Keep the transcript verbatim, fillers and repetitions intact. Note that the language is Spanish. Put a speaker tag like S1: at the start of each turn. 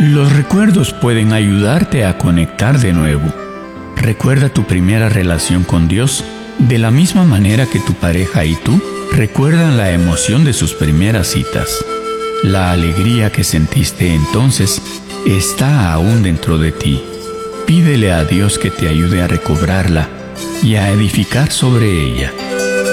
S1: Los recuerdos pueden ayudarte a conectar de nuevo. Recuerda tu primera relación con Dios de la misma manera que tu pareja y tú recuerdan la emoción de sus primeras citas. La alegría que sentiste entonces está aún dentro de ti. Pídele a Dios que te ayude a recobrarla y a edificar sobre ella.